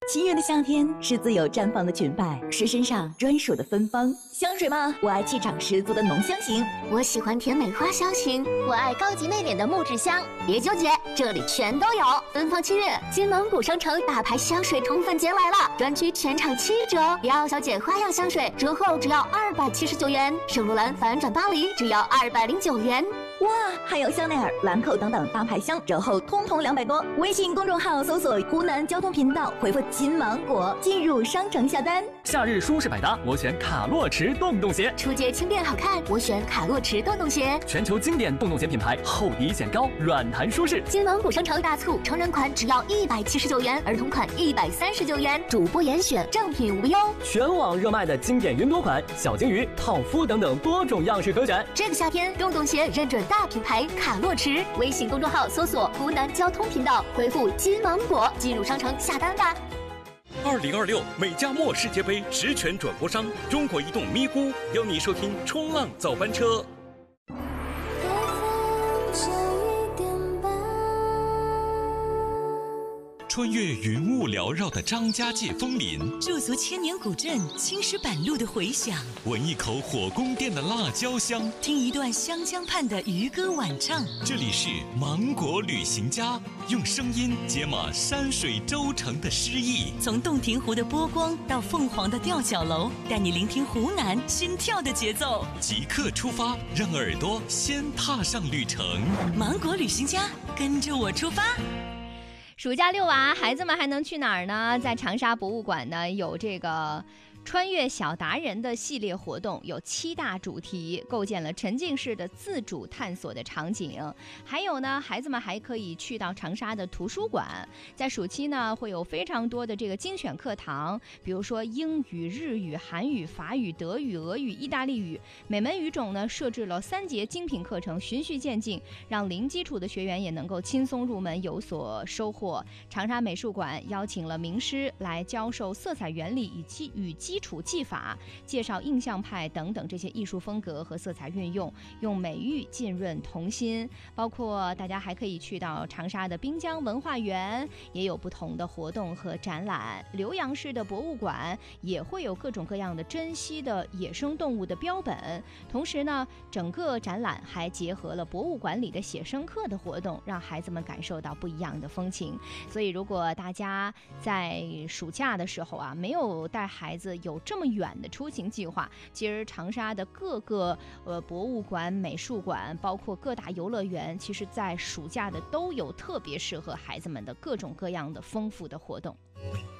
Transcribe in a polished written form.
七月的夏天是自由绽放的裙摆，是身上专属的芬芳。香水吗？我爱气场十足的浓香型。 我喜欢甜美花香型。 我爱高级内敛的木质香。 别纠结，这里全都有。奔放七月，金芒古商城大牌香水宠粉节来了，专区全场7折。迪奥小姐花样香水折后只要279元，圣罗兰反转巴黎只要209元。 哇，还有香奈儿、兰蔻等等大牌香，折后通200多。微信公众号搜索湖南交通频道，回复金芒果进入商城下单。 夏日舒适百搭，我选卡洛驰洞洞鞋。 出街轻便好看，我选卡洛驰洞洞鞋。 全球经典洞洞鞋品牌，厚底显高，软弹舒适。 金芒古商城大促，成人款只要179元，儿童款139元，主播严选，正品无忧。 全网热卖的经典云朵款、小金鱼、套夫等等多种样式可选。 这个夏天，洞洞鞋认准大品牌卡洛驰。微信公众号搜索湖南交通频道，回复金芒果进入商城下单吧。 2026美加墨世界杯实权转播商中国移动咪咕邀你收听冲浪早班车。穿越云雾缭绕的张家界枫林， 驻足千年古镇青石板路的回响， 闻一口火宫殿的辣椒香， 听一段湘江畔的渔歌晚唱。 这里是芒果旅行家，用声音解码山水州城的诗意。 从洞庭湖的波光到凤凰的吊脚楼，带你聆听湖南心跳的节奏。 即刻出发，让耳朵先踏上旅程。 芒果旅行家，跟着我出发。 暑假遛娃，孩子们还能去哪儿呢？在长沙博物馆呢，有这个穿越小达人的系列活动，有7大主题，构建了沉浸式的自主探索的场景。还有呢，孩子们还可以去到长沙的图书馆，在暑期呢会有非常多的这个精选课堂，比如说英语、日语、韩语、法语、德语、俄语、意大利语，每门语种呢设置了3节精品课程，循序渐进，让零基础的学员也能够轻松入门，有所收获。长沙美术馆邀请了名师来教授色彩原理与基础技法，介绍印象派等等这些艺术风格和色彩运用，用美育浸润童心。包括大家还可以去到长沙的滨江文化园，也有不同的活动和展览。浏阳市的博物馆也会有各种各样的珍稀的野生动物的标本，同时呢，整个展览还结合了博物馆里的写生课的活动，让孩子们感受到不一样的风情。所以如果大家在暑假的时候啊，没有带孩子有这么远的出行计划，其实长沙的各个博物馆、美术馆，包括各大游乐园，其实在暑假的都有特别适合孩子们的各种各样的丰富的活动。